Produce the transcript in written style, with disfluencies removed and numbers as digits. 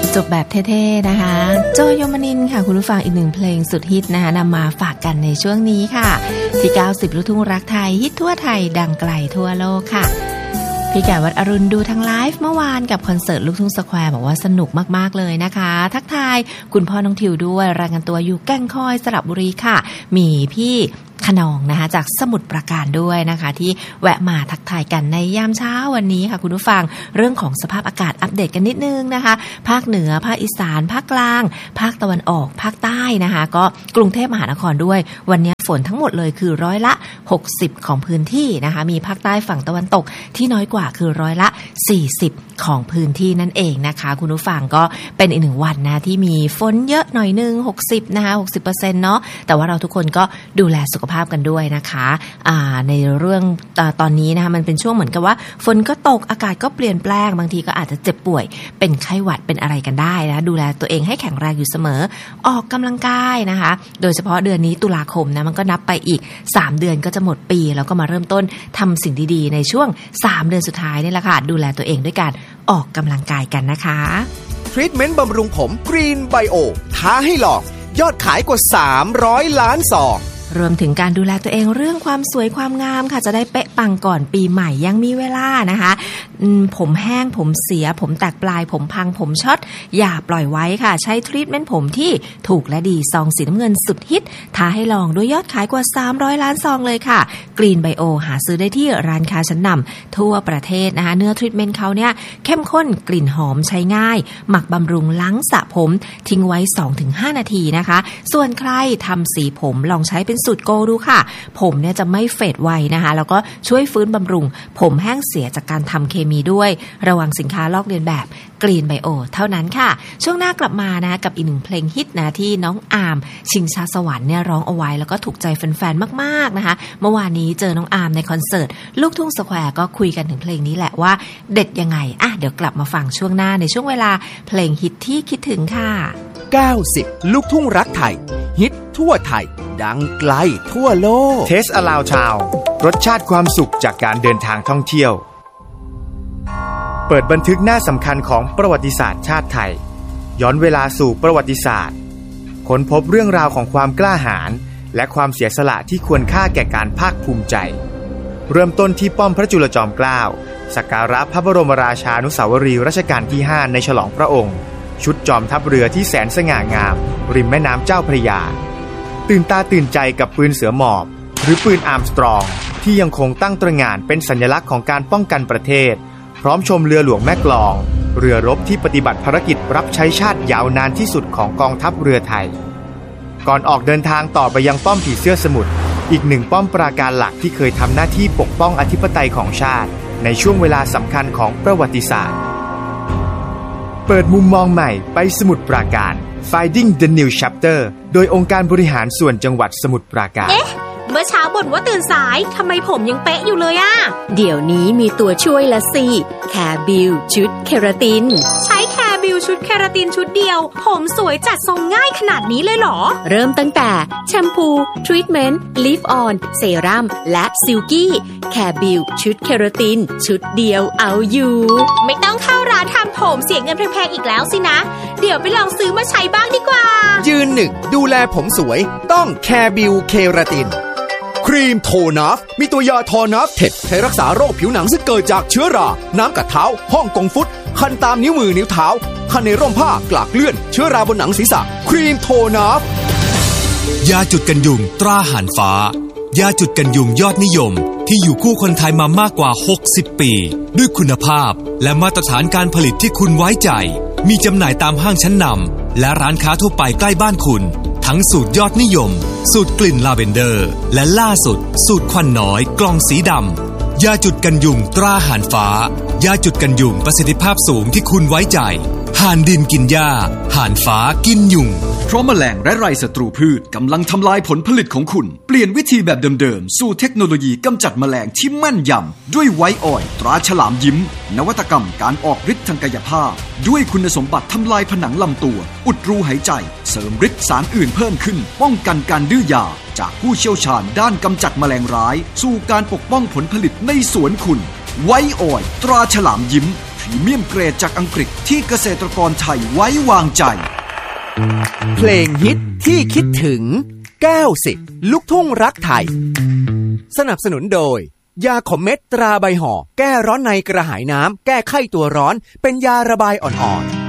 จบแบบเท่ๆนะคะโจโยมนินทร์ค่ะคุณผู้ฟังอีกหนึ่งเพลงสุดฮิตนะคะนำมาฝากกันในช่วงนี้ค่ะที่90ลูกทุ่งรักไทยฮิตทั่วไทยดังไกลทั่วโลกค่ะพี่แก่วัดอรุณดูทางไลฟ์เมื่อวานกับคอนเสิร์ตลูกทุ่งสแควร์บอกว่าสนุกมากๆเลยนะคะทักทายคุณพ่อน้องทิวด้วยรายงานตัวอยู่แก้งคอยสระบุรีค่ะมีพี่ขนองนะคะจากสมุทรปราการด้วยนะคะที่แวะมาทักทายกันในยามเช้าวันนี้ค่ะคุณผู้ฟังเรื่องของสภาพอากาศอัปเดตกันนิดนึงนะคะภาคเหนือภาคอีสานภาคกลางภาคตะวันออกภาคใต้นะคะก็กรุงเทพมหานครด้วยวันนี้ฝนทั้งหมดเลยคือ60%ของพื้นที่นะคะมีภาคใต้ฝั่งตะวันตกที่น้อยกว่าคือ40%ของพื้นที่นั่นเองนะคะคุณผู้ฟังก็เป็นอีกหนึ่งวันนะที่มีฝนเยอะหน่อยนึง60นะคะ 60% เนาะแต่ว่าเราทุกคนก็ดูแลสุขภาพกันด้วยนะคะในเรื่องตอนนี้นะคะมันเป็นช่วงเหมือนกับว่าฝนก็ตกอากาศก็เปลี่ยนแปลงบางทีก็อาจจะเจ็บป่วยเป็นไข้หวัดเป็นอะไรกันได้นะดูแลตัวเองให้แข็งแรงอยู่เสมอออกกำลังกายนะคะโดยเฉพาะเดือนนี้ตุลาคมนะมันก็นับไปอีก3เดือนก็จะหมดปีแล้วก็มาเริ่มต้นทำสิ่งดีๆในช่วง3เดือนสุดท้ายนี่แหละค่ะดูแลตัวเองด้วยการออกกำลังกายกันนะคะทรีทเมนต์บำรุงผมกรีนไบโอท้าให้ลองยอดขายกว่า300ล้านซองรวมถึงการดูแลตัวเองเรื่องความสวยความงามค่ะจะได้เป๊ะปังก่อนปีใหม่ยังมีเวลานะคะผมแห้งผมเสียผมแตกปลายผมพังผมช็อตอย่าปล่อยไว้ค่ะใช้ทรีทเมนต์ผมที่ถูกและดีซองสีน้ำเงินสุดฮิตท้าให้ลองด้วยยอดขายกว่า300ล้านซองเลยค่ะกรีนไบโอหาซื้อได้ที่ร้านค้าชั้นนำทั่วประเทศนะคะเนื้อทรีทเมนต์เขาเนี่ยเข้มข้นกลิ่นหอมใช้ง่ายหมักบำรุงล้างสระผมทิ้งไว้ 2-5 นาทีนะคะส่วนใครทำสีผมลองใช้เป็นสูตรโกดูค่ะผมเนี่ยจะไม่เฟดไวนะคะแล้วก็ช่วยฟื้นบำรุงผมแห้งเสียจากการทำเคมีด้วยระวังสินค้าลอกเลียนแบบกรีนไบโอเท่านั้นค่ะช่วงหน้ากลับมานะกับอีกหนึ่งเพลงฮิตนะที่น้องอาร์มชิงชาสวรรค์เนี่ยร้องเอาไว้แล้วก็ถูกใจแฟนๆมากๆนะคะเมื่อวานนี้เจอน้องอาร์มในคอนเสิร์ตลูกทุ่งสแควร์ก็คุยกันถึงเพลงนี้แหละว่าเด็ดยังไงเดี๋ยวกลับมาฟังช่วงหน้าในช่วงเวลาเพลงฮิตที่คิดถึงค่ะ 90ลูกทุ่งรักไทยฮิตทั่วไทยดังไกลทั่วโลกเทสอลาวชาวรสชาติความสุขจากการเดินทางท่องเที่ยวเปิดบันทึกหน้าสำคัญของประวัติศาสตร์ชาติไทยย้อนเวลาสู่ประวัติศาสตร์ค้นพบเรื่องราวของความกล้าหาญและความเสียสละที่ควรค่าแก่การภาคภูมิใจเริ่มต้นที่ป้อมพระจุลจอมเกล้าสักการะพระบรมราชานุสาวรีย์รัชกาลที่5ในฉลองพระองค์ชุดจอมทัพเรือที่แสนสง่างามริมแม่น้ำเจ้าพระยาตื่นตาตื่นใจกับปืนเสือหมอบหรือปืนอาร์มสตรองที่ยังคงตั้งตระหง่านเป็นสัญลักษณ์ของการป้องกันประเทศพร้อมชมเรือหลวงแม่กลองเรือรบที่ปฏิบัติภารกิจรับใช้ชาติยาวนานที่สุดของกองทัพเรือไทยก่อนออกเดินทางต่อไปยังป้อมผีเสื้อสมุทรอีกหนึ่งป้อมปราการหลักที่เคยทำหน้าที่ปกป้องอธิปไตยของชาติในช่วงเวลาสำคัญของประวัติศาสตร์เปิดมุมมองใหม่ไปสมุทรปราการ Finding the New Chapter โดยองค์การบริหารส่วนจังหวัดสมุทรปราการเมื่อเช้าบ่นว่าตื่นสายทำไมผมยังเป๊ะอยู่เลยอะเดี๋ยวนี้มีตัวช่วยละสิแคร์บิวชุดเคราตินใช้แคร์บิวชุดเคราตินชุดเดียวผมสวยจัดทรงง่ายขนาดนี้เลยเหรอเริ่มตั้งแต่แชมพูทรีทเมนต์ลิฟออนเซรั่มและซิลกี้แคร์บิวชุดเคราตินชุดเดียวเอาอยู่ไม่ต้องเข้าร้านทำผมเสียเงินแพงๆอีกแล้วสินะเดี๋ยวไปลองซื้อมาใช้บ้างดีกว่ายืนหนึ่งดูแลผมสวยต้องแคร์บิวเคราตินครีมโทนัฟมีตัวยาทอนัฟเท็ดใช้รักษาโรคผิวหนังซึ่งเกิดจากเชื้อราน้ำกัดเท้าฮ่องกงฟุตคันตามนิ้วมือนิ้วเท้าคันในร่มผ้ากลากเลื่อนเชื้อราบนหนังศีรษะครีมโทนัฟยาจุดกันยุงตราหานฟ้ายาจุดกันยุงยอดนิยมที่อยู่คู่คนไทยมามากกว่า60ปีด้วยคุณภาพและมาตรฐานการผลิตที่คุณไว้ใจมีจำหน่ายตามห้างชั้นนำและร้านค้าทั่วไปใกล้บ้านคุณทั้งสูตรยอดนิยมสูตรกลิ่นลาเวนเดอร์และล่าสุดสูตรควันน้อยกล่องสีดำยาจุดกันยุงตราหานฟ้ายาจุดกันยุงประสิทธิภาพสูงที่คุณไว้ใจห่านดินกินหญ้าห่านฟ้ากินยุงเพราะแมลงและไรศัตรูพืชกำลังทำลายผลผลิตของคุณเปลี่ยนวิธีแบบเดิมๆสู่เทคโนโลยีกำจัดแมลงที่แม่นยำด้วยไวท์ออยล์ตราฉลามยิ้มนวัตกรรมการออกฤทธิ์ทางกายภาพด้วยคุณสมบัติทำลายผนังลำตัวอุดรูหายใจเสริมฤทธิ์สารอื่นเพิ่มขึ้นป้องกันการดื้อยาจากผู้เชี่ยวชาญด้านกำจัดแมลงร้ายสู่การปกป้องผลผลิตในสวนคุณไวท์ออยล์ตราฉลามยิ้มรีเมียมเกรดจากอังกฤษที่เกษตรกรไทยไว้วางใจเพลงฮิตที่คิดถึง90ลูกทุ่งรักไทยสนับสนุนโดยยาขมเม็ดตราใบห่อแก้ร้อนในกระหายน้ำแก้ไข้ตัวร้อนเป็นยาระบายอ่อนๆ